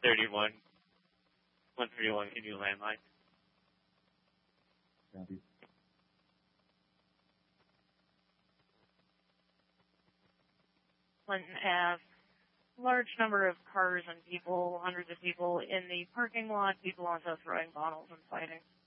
31, 131, can you landline? Copy. Clinton Ave. Large number of cars and people, hundreds of people in the parking lot, people also throwing bottles and fighting.